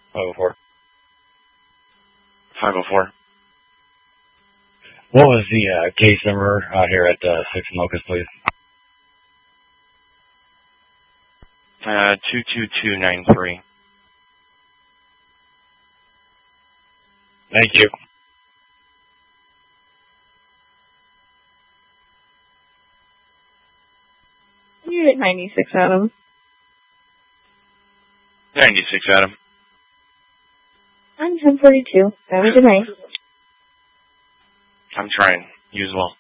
504. 504. What was the case number out here at 6 Locust, please? 22293. Thank you. Unit 96, Adam. 96, Adam. I'm 1042. Have a good night. I'm trying. You as well.